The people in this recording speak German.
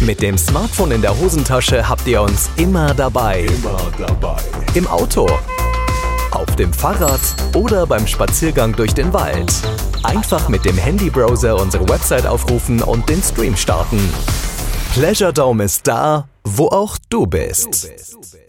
Mit dem Smartphone in der Hosentasche habt ihr uns immer dabei. Im Auto, auf dem Fahrrad oder beim Spaziergang durch den Wald. Einfach mit dem Handybrowser unsere Website aufrufen und den Stream starten. Pleasure Dome ist da, wo auch du bist.